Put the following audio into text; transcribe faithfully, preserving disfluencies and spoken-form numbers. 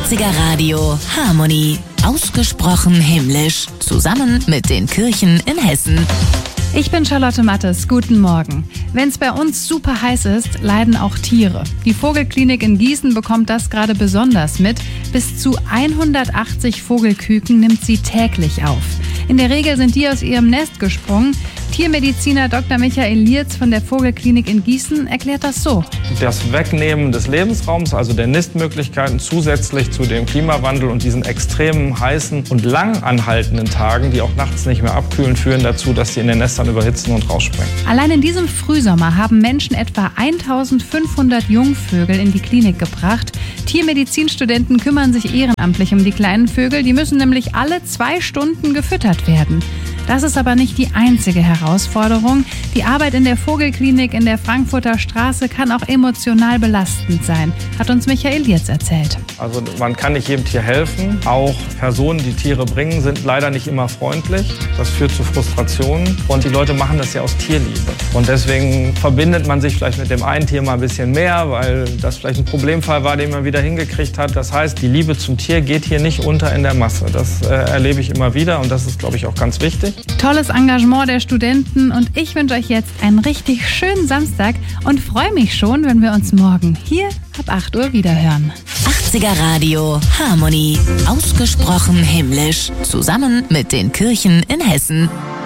achtziger Radio Harmonie. Ausgesprochen himmlisch. Zusammen mit den Kirchen in Hessen. Ich bin Charlotte Mattes, guten Morgen. Wenn es bei uns super heiß ist, leiden auch Tiere. Die Vogelklinik in Gießen bekommt das gerade besonders mit. Bis zu hundertachtzig Vogelküken nimmt sie täglich auf. In der Regel sind die aus ihrem Nest gesprungen. Tiermediziner Doktor Michael Lierz von der Vogelklinik in Gießen erklärt das so. Das Wegnehmen des Lebensraums, also der Nistmöglichkeiten, zusätzlich zu dem Klimawandel und diesen extremen heißen und lang anhaltenden Tagen, die auch nachts nicht mehr abkühlen, führen dazu, dass sie in den Nestern überhitzen und rausspringen. Allein in diesem Frühsommer haben Menschen etwa eintausendfünfhundert Jungvögel in die Klinik gebracht. Tiermedizinstudenten kümmern sich ehrenamtlich um die kleinen Vögel. Die müssen nämlich alle zwei Stunden gefüttert werden. Das ist aber nicht die einzige Herausforderung. Die Arbeit in der Vogelklinik in der Frankfurter Straße kann auch emotional belastend sein, hat uns Michael Lierz erzählt. Also man kann nicht jedem Tier helfen. Auch Personen, die Tiere bringen, sind leider nicht immer freundlich. Das führt zu Frustrationen. Und die Leute machen das ja aus Tierliebe. Und deswegen verbindet man sich vielleicht mit dem einen Tier mal ein bisschen mehr, weil das vielleicht ein Problemfall war, den man wieder hingekriegt hat. Das heißt, die Liebe zum Tier geht hier nicht unter in der Masse. Das äh, erlebe ich immer wieder und das ist, glaube ich, auch ganz wichtig. Tolles Engagement der Studenten und ich wünsche euch jetzt einen richtig schönen Samstag und freue mich schon, wenn wir uns morgen hier ab acht Uhr wiederhören. achtziger Radio Harmonie. Ausgesprochen himmlisch. Zusammen mit den Kirchen in Hessen.